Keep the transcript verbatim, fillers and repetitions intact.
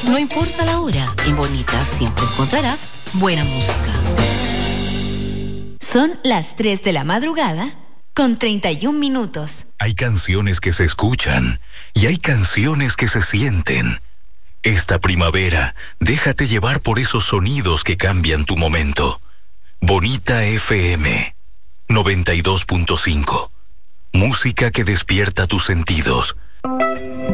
No importa la hora, en Bonita siempre encontrarás buena música. Son las tres de la madrugada con treinta y un minutos. Hay canciones que se escuchan y hay canciones que se sienten. Esta primavera, déjate llevar por esos sonidos que cambian tu momento. Bonita F M noventa y dos punto cinco. Música que despierta tus sentidos.